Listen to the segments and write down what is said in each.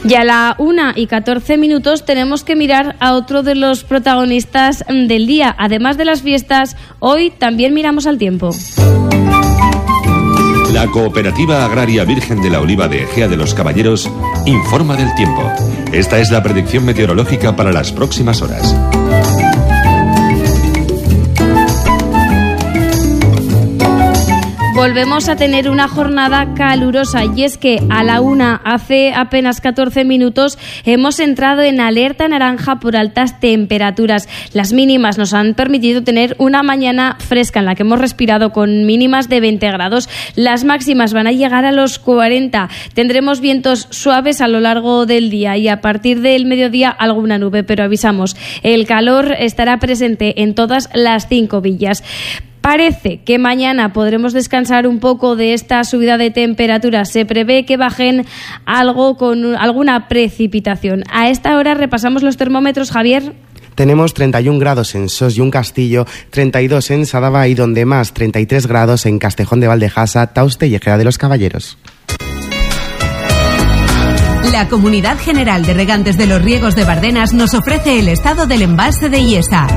Y a la 1:14 tenemos que mirar a otro de los protagonistas del día. Además de las fiestas, hoy también miramos al tiempo. La Cooperativa Agraria Virgen de la Oliva de Ejea de los Caballeros informa del tiempo. Esta es la predicción meteorológica para las próximas horas. Volvemos a tener una jornada calurosa y es que a la 1, hace apenas 14 minutos, hemos entrado en alerta naranja por altas temperaturas. Las mínimas nos han permitido tener una mañana fresca en la que hemos respirado con mínimas de 20 grados. Las máximas van a llegar a los 40. Tendremos vientos suaves a lo largo del día y a partir del mediodía alguna nube, pero avisamos, el calor estará presente en todas las 5 villas. Parece que mañana podremos descansar un poco de esta subida de temperaturas. Se prevé que bajen algo con alguna precipitación. A esta hora repasamos los termómetros, Javier. Tenemos 31 grados en Sos y un Castillo, 32 en Sadaba y donde más 33 grados en Castejón de Valdejasa, Tauste y Ejea de los Caballeros. La Comunidad General de Regantes de los Riegos de Bardenas nos ofrece el estado del embalse de Iesa.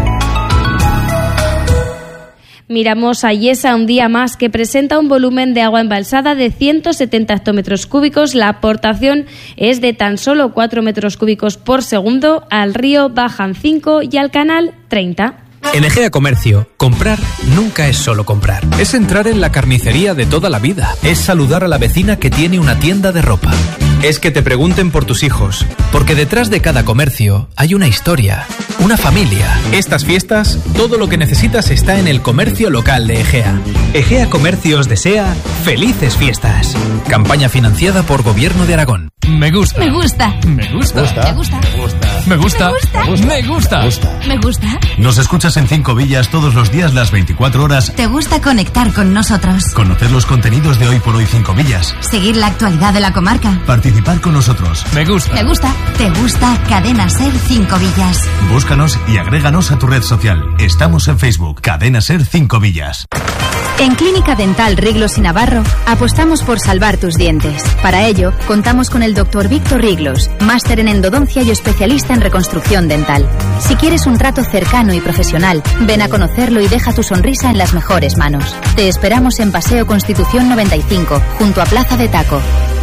Miramos a Iesa un día más, que presenta un volumen de agua embalsada de 170 hectómetros cúbicos. La aportación es de tan solo 4 metros cúbicos por segundo. Al río bajan 5 y al canal 30. En Ejea Comercio, comprar nunca es solo comprar. Es entrar en la carnicería de toda la vida. Es saludar a la vecina que tiene una tienda de ropa. Es que te pregunten por tus hijos. Porque detrás de cada comercio hay una historia, una familia. Estas fiestas, todo lo que necesitas está en el comercio local de Ejea. Ejea Comercio os desea felices fiestas. Campaña financiada por Gobierno de Aragón. Me gusta. Me gusta. Me gusta. Me gusta. Me gusta. Me gusta. Me gusta. Nos escuchas en 5 villas todos los días, las 24 horas. ¿Te gusta conectar con nosotros? Conocer los contenidos de Hoy por Hoy 5 villas. Seguir la actualidad de la comarca. Participar con nosotros. Me gusta. Me gusta. ¿Te gusta Cadena Ser 5 villas? Búscanos y agréganos a tu red social. Estamos en Facebook, Cadena Ser 5 villas. En Clínica Dental Riglos y Navarro apostamos por salvar tus dientes. Para ello, contamos con el Dr. Víctor Riglos, máster en endodoncia y especialista en reconstrucción dental. Si quieres un trato cercano y profesional, ven a conocerlo y deja tu sonrisa en las mejores manos. Te esperamos en Paseo Constitución 95, junto a Plaza de Taco.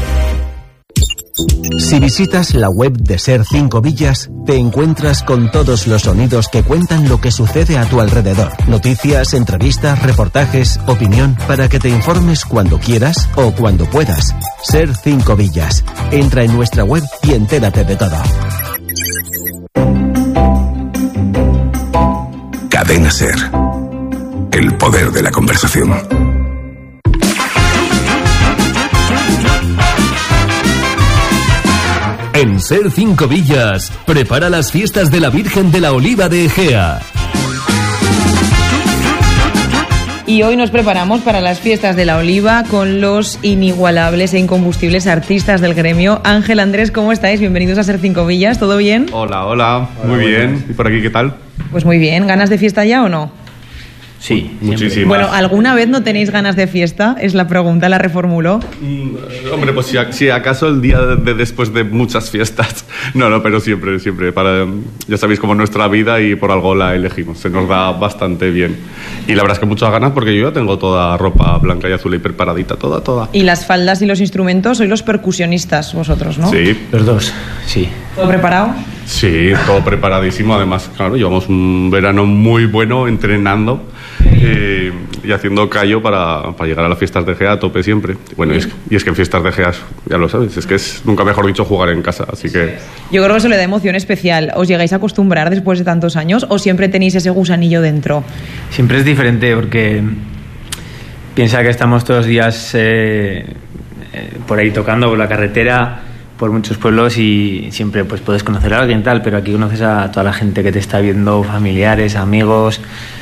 Si visitas la web de Ser 5 Villas, te encuentras con todos los sonidos que cuentan lo que sucede a tu alrededor. Noticias, entrevistas, reportajes, opinión, para que te informes cuando quieras o cuando puedas. Ser 5 Villas. Entra en nuestra web y entérate de todo. Cadena Ser. El poder de la conversación. En Ser 5 Villas, prepara las fiestas de la Virgen de la Oliva de Ejea. Y hoy nos preparamos para las fiestas de la Oliva con los inigualables e incombustibles artistas del gremio. Ángel, Andrés, ¿cómo estáis? Bienvenidos a Ser 5 Villas, ¿todo bien? Hola, muy bien. ¿Y por aquí qué tal? Pues muy bien, ¿ganas de fiesta ya o no? Sí, muchísimas. Bueno, ¿alguna vez no tenéis ganas de fiesta? Es la pregunta, la reformulo. Hombre, pues si acaso el día de después de muchas fiestas. No, pero siempre. Ya sabéis cómo es nuestra vida y por algo la elegimos. Se nos da bastante bien. Y la verdad es que muchas ganas porque yo ya tengo toda ropa blanca y azul y preparadita, toda. Y las faldas y los instrumentos, sois los percusionistas vosotros, ¿no? Sí. Los dos, sí. ¿Todo preparado? Sí, todo preparadísimo. Además, claro, llevamos un verano muy bueno entrenando y haciendo callo para llegar a las fiestas de Ejea a tope siempre. Bueno, y es que en fiestas de Ejea, ya lo sabes, es que es nunca mejor dicho jugar en casa, así que... Yo creo que eso le da emoción especial. ¿Os llegáis a acostumbrar después de tantos años o siempre tenéis ese gusanillo dentro? Siempre es diferente porque piensa que estamos todos los días por ahí tocando por la carretera, por muchos pueblos y siempre pues puedes conocer a alguien tal, pero aquí conoces a toda la gente que te está viendo, familiares, amigos,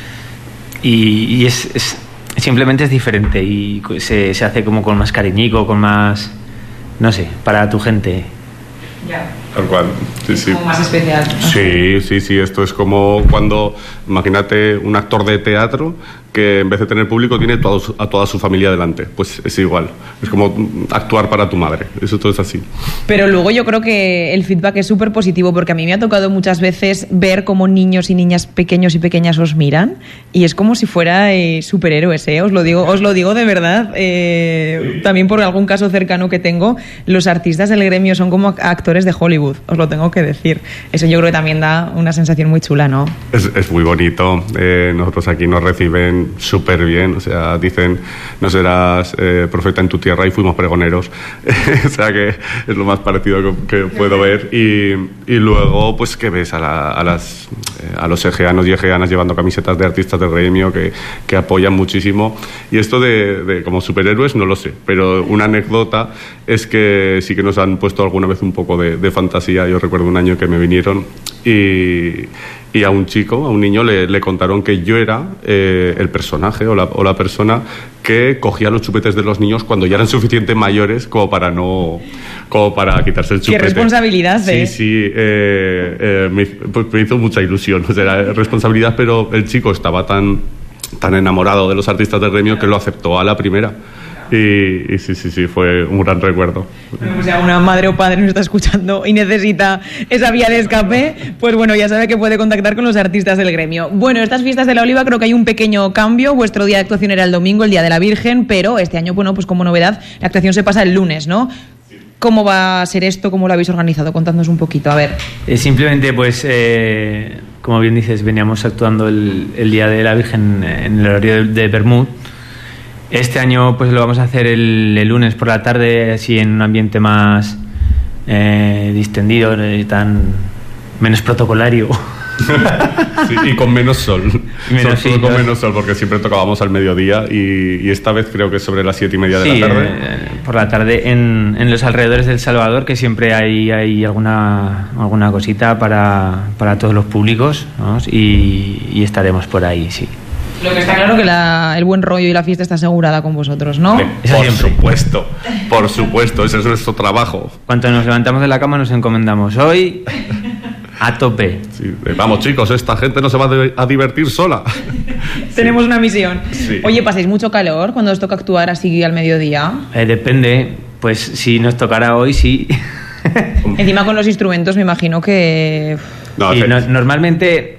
y simplemente es diferente y se hace como con más cariñico, con más, no sé, para tu gente. Ya. Tal cual, sí. Como más especial, ¿no? Sí, esto es como cuando, imagínate un actor de teatro que en vez de tener público tiene a toda su familia delante. Pues es igual, es como actuar para tu madre, eso todo es así. Pero luego yo creo que el feedback es súper positivo, porque a mí me ha tocado muchas veces ver cómo niños y niñas pequeños y pequeñas os miran, y es como si fuera superhéroes, os lo digo de verdad, también por algún caso cercano que tengo. Los artistas del gremio son como actores de Hollywood, os lo tengo que decir. Eso yo creo que también da una sensación muy chula, ¿no? Es muy bonito. Nosotros aquí nos reciben súper bien, o sea, dicen, no serás profeta en tu tierra, y fuimos pregoneros. O sea que es lo más parecido que puedo ver. Y luego pues que ves a los egeanos y egeanas llevando camisetas de artistas del gremio que apoyan muchísimo. Y esto de como superhéroes no lo sé, pero una anécdota es que sí que nos han puesto alguna vez un poco de fantasía. Yo recuerdo un año que me vinieron y a un niño le contaron que yo era el personaje o la persona que cogía los chupetes de los niños cuando ya eran suficientemente mayores como para quitarse el chupete. Qué responsabilidad, Sí, me hizo mucha ilusión. O sea, era responsabilidad, pero el chico estaba tan enamorado de los artistas del gremio que lo aceptó a la primera. Y sí, fue un gran recuerdo. O sea, una madre o padre nos está escuchando y necesita esa vía de escape, pues bueno, ya sabe que puede contactar con los artistas del gremio. Bueno, estas fiestas de la Oliva creo que hay un pequeño cambio. Vuestro día de actuación era el domingo, el Día de la Virgen, pero este año, bueno, pues como novedad, la actuación se pasa el lunes, ¿no? ¿Cómo va a ser esto? ¿Cómo lo habéis organizado? Contadnos un poquito, a ver. Simplemente, pues, como bien dices, veníamos actuando el Día de la Virgen en el horario de Bermud. Este año pues lo vamos a hacer el lunes por la tarde, así en un ambiente más distendido, menos protocolario. Sí, y con menos sol. Menos sol, porque siempre tocábamos al mediodía y esta vez creo que es sobre las 7:30 de la tarde. Por la tarde en los alrededores del Salvador, que siempre hay alguna cosita para todos los públicos, ¿no? Y estaremos por ahí, sí. Lo que está claro que el buen rollo y la fiesta está asegurada con vosotros, ¿no? Por supuesto, ese es nuestro trabajo. Cuando nos levantamos de la cama nos encomendamos hoy a tope. Sí, vamos chicos, esta gente no se va a divertir sola. Tenemos una misión. Sí. Oye, ¿pasáis mucho calor cuando os toca actuar así al mediodía? Depende, pues si nos tocara hoy, sí. Encima con los instrumentos me imagino que... Normalmente...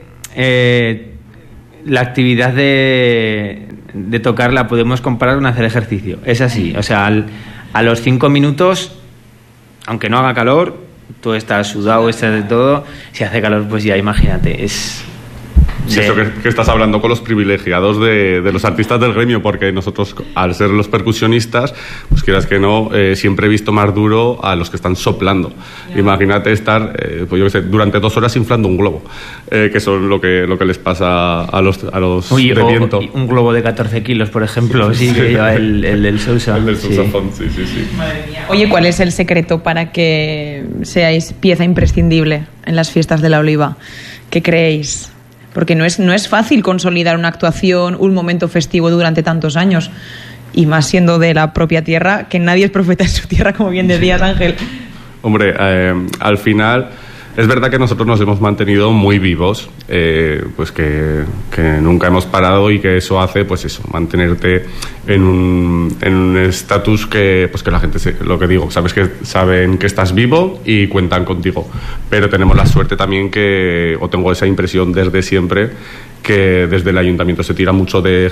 la actividad de tocar la podemos comparar con hacer ejercicio. Es así, o sea, a los 5 minutos, aunque no haga calor, tú estás sudado, estás de todo. Si hace calor, pues ya imagínate, es... Sí, eso que estás hablando con los privilegiados de los artistas del gremio, porque nosotros, al ser los percusionistas, pues quieras que no, siempre he visto más duro a los que están soplando. Imagínate estar, pues yo qué sé, durante 2 horas inflando un globo, que son lo que les pasa a los de viento. Un globo de 14 kilos, por ejemplo, sí, que lleva el del Sousa. El del Sousafón, sí. Madre mía. Oye, ¿cuál es el secreto para que seáis pieza imprescindible en las fiestas de la Oliva? ¿Qué creéis? Porque no es fácil consolidar una actuación, un momento festivo durante tantos años, y más siendo de la propia tierra, que nadie es profeta en su tierra, como bien decías, Ángel. Hombre, al final es verdad que nosotros nos hemos mantenido muy vivos, pues que nunca hemos parado, y que eso hace, pues eso, mantenerte en un estatus que la gente, lo que digo, saben que estás vivo y cuentan contigo. Pero tenemos la suerte también o tengo esa impresión desde siempre, que desde el ayuntamiento se tira mucho de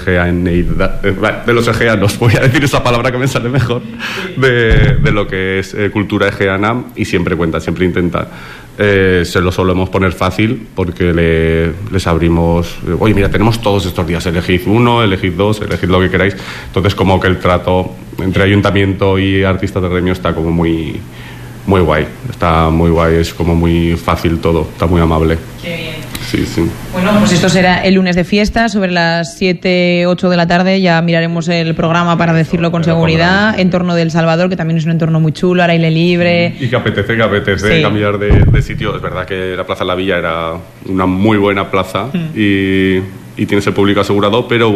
los egeanos, voy a decir esa palabra que me sale mejor, de lo que es cultura egeana, y siempre cuentan, siempre intentan. Se lo solemos poner fácil, porque les abrimos, oye, mira, tenemos todos estos días, elegid 1, elegid 2, elegid lo que queráis. Entonces, como que el trato entre ayuntamiento y artistas de gremio está como muy guay, es como muy fácil todo, está muy amable. Qué bien. Sí. Bueno, pues esto será el lunes de fiesta, sobre las 7, 8 de la tarde. Ya miraremos el programa para decirlo con seguridad. Entorno del Salvador, que también es un entorno muy chulo, al aire libre. Y que apetece cambiar de sitio. Es verdad que la Plaza de la Villa era una muy buena plaza y tienes el público asegurado, pero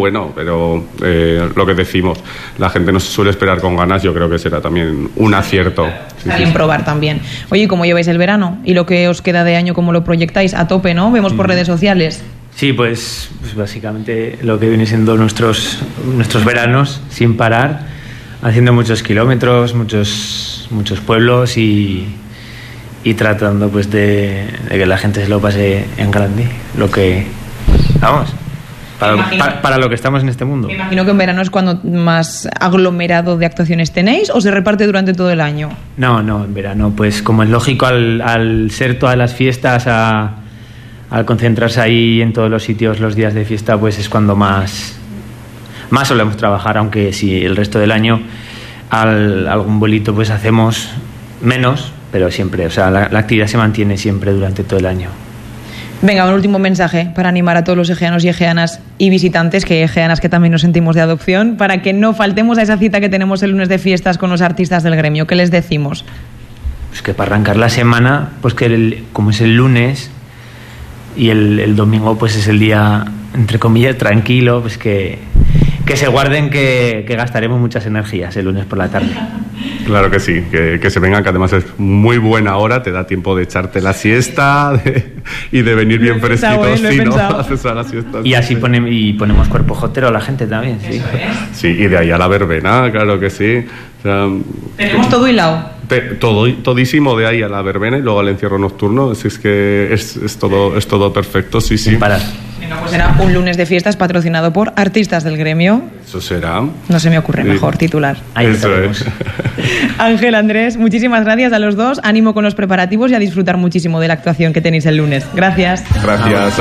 lo que decimos, la gente no se suele esperar con ganas. Yo creo que será también un acierto. Está bien probar también. Oye, ¿y cómo lleváis el verano? ¿Y lo que os queda de año, cómo lo proyectáis? A tope, ¿no? Vemos por redes sociales. Sí, pues básicamente lo que viene siendo nuestros veranos sin parar, haciendo muchos kilómetros, muchos pueblos y tratando pues de que la gente se lo pase en grande, lo que vamos, para lo que estamos en este mundo. Me imagino que en verano es cuando más aglomerado de actuaciones tenéis, ¿o se reparte durante todo el año? No, en verano, pues como es lógico, al ser todas las fiestas, al concentrarse ahí en todos los sitios los días de fiesta, pues es cuando más solemos trabajar, aunque si el resto del año algún bolito pues hacemos menos, pero siempre, o sea, la actividad se mantiene siempre durante todo el año. Venga, un último mensaje para animar a todos los egeanos y egeanas y visitantes, que egeanas que también nos sentimos de adopción, para que no faltemos a esa cita que tenemos el lunes de fiestas con los artistas del gremio. ¿Qué les decimos? Pues que para arrancar la semana, pues que como es el lunes y el domingo pues es el día, entre comillas, tranquilo, pues que se guarden que gastaremos muchas energías el lunes por la tarde. Claro que sí, que se vengan, que además es muy buena hora, te da tiempo de echarte la siesta y de venir bien fresquito si no haces a la siesta. Y así ponemos cuerpo jotero a la gente también, sí. Sí, y de ahí a la verbena, claro que sí. O sea, tenemos todo hilado. Todísimo de ahí a la verbena y luego al encierro nocturno. Es que es todo perfecto, sí. Sin parar. Venga, pues será un lunes de fiestas patrocinado por artistas del gremio. Eso será. No se me ocurre mejor titular. Ahí eso es. Ángel, Andrés, muchísimas gracias a los dos. Ánimo con los preparativos y a disfrutar muchísimo de la actuación que tenéis el lunes. Gracias. Gracias.